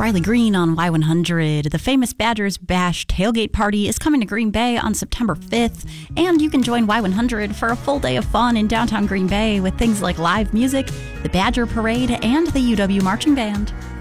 Riley Green on Y100. The Famous Badgers Bash tailgate party is coming to Green Bay on September 5th, and you can join Y100 for a full day of fun in downtown Green Bay with things like live music, the Badger Parade, and the UW Marching Band.